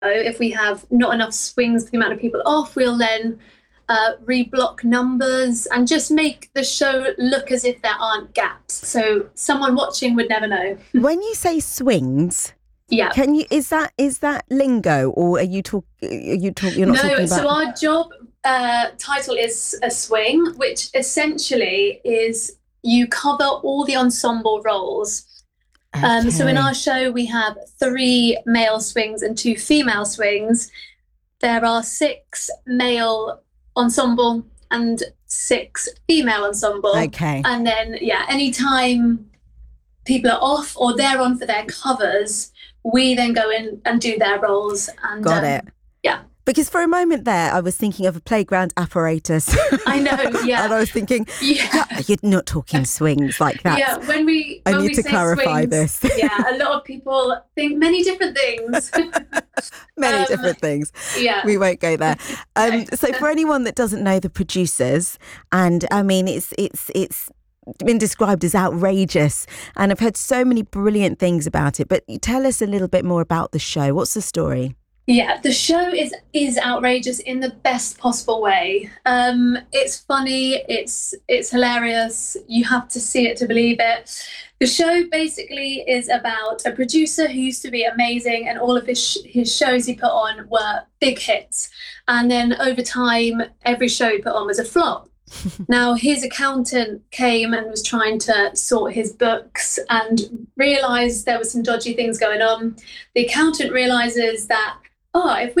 if we have not enough swings for the amount of people off, we'll then reblock numbers and just make the show look as if there aren't gaps. So someone watching would never know. When you say swings, Yeah. is that lingo, or are you you're not talking about? So our job title is a swing, which essentially is you cover all the ensemble roles. So in our show, we have 3 male swings and 2 female swings. There are 6 male ensemble and 6 female ensemble. Okay. And then, anytime people are off or they're on for their covers, we then go in and do their roles. And Got it. Yeah. Because for a moment there, I was thinking of a playground apparatus. I know, yeah. And I was thinking, you're not talking swings like that. Yeah, when we need to say clarify swings, this. A lot of people think many different things. Many different things. Yeah. We won't go there. So for anyone that doesn't know the producers, and I mean, it's been described as outrageous, and I've heard so many brilliant things about it, but tell us a little bit more about the show. What's the story? Yeah, the show is outrageous in the best possible way. It's funny, it's hilarious. You have to see it to believe it. The show basically is about a producer who used to be amazing, and all of his shows he put on were big hits. And then over time, every show he put on was a flop. Now, his accountant came and was trying to sort his books and realised there were some dodgy things going on. The accountant realises that, if